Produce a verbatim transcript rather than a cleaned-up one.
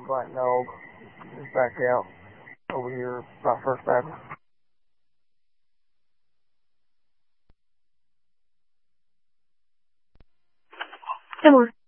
Black Dog is back out over here by First Baptist. Kenmore.